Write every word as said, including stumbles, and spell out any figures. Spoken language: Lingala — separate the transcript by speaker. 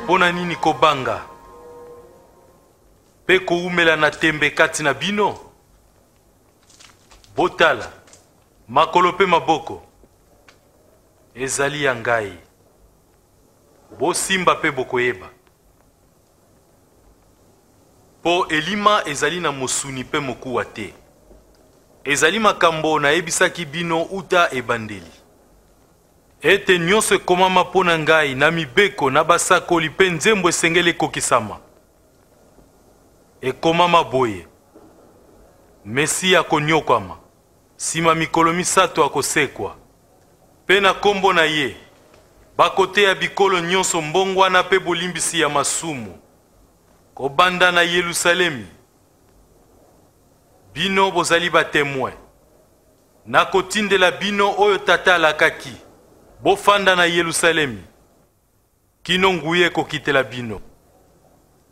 Speaker 1: pona nini kobanga pe koumela na tembe kati na bino? Botala makolo pe maboko ezali ya ngai, bosimba pe bokoyeba. Po elima ezali na mosuni pe mokuwa te, ezali makambo na ebisaki bino uta ebandeli. Ete nyonso ekomama pona ngai na mibeko na basakoli pe nzembo esengeli kokisama. Ekomama boye, Mesia akonyokwama, sima mikolo misato akosekwa. Pe na kombo na ye, bakoteya bikolo nyonso mbongwana pe bolimbisi ya masumu. Kobanda na Yerusalemi, bino bozali batemoin. Na kotindela bino oyo tata alakaki, bofanda na Yerusalemi, kino nguye kokitela bino.